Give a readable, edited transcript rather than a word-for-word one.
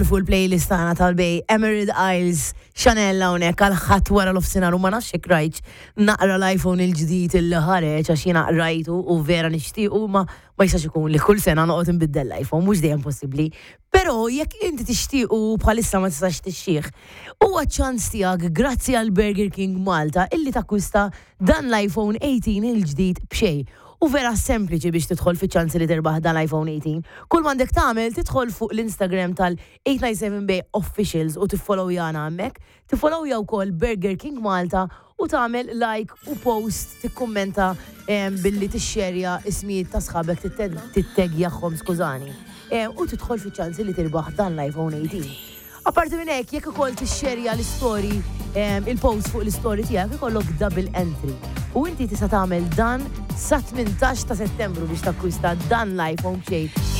fuq il-playlist tagħna tal-bej Emerald Isles Chanel hawnhekk għal ħadd wara l-ofsinhar u ma nafx hekk rajtx naqra l-iPhone il-ġdid il ħareġ għax jiena rajtu u vera nixtiequ ma jistax ikun li kull sena noqgħod inbiddel l-iPhone mhux dejjem possibbli. Però jekk inti tixtiequ bħalissa ma tistax tixtieq, huwa ċans tiegħek grazzi għal Burger King Malta illi takkwista dan l-iPhone 18 il-ġdid b'xejn. U vera sempliċi biex tidħol fi ċansi li terbaħ dan l-iPhone 18. Kull mandek tagħmel tidħol fuq l-Instagram tal-897bay Officials u tiffollow jana hemmhekk, tiffollow jew ukoll Burger King Malta u tagħmel like u post tikkummenta billi tixxerja ismijiet ta' sħabek tittegjahom skużani. U tidħol fi ċansi li tirbaħ dan l-iPhone 18. Apparti minn hekk, jekk ukoll tixxerja l-story il-post fuq l-story tiegħek ikollok double entry. U inti tista' tagħmel dan sa 18 ta' Settembru biex takkwista dan l-iPhone b'xejn